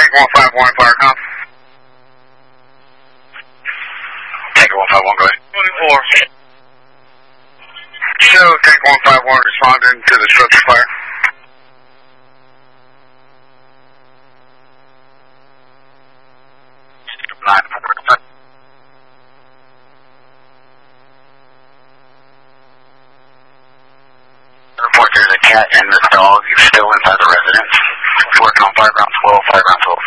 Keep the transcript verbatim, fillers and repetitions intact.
Tank one five one, fire com. Tank one five one, go ahead. twenty-four. Show Tank one five one responding to the structure fire. nine four. Report there's a cat and this dog is still inside the residence. Working on fireground twelve, fireground twelve.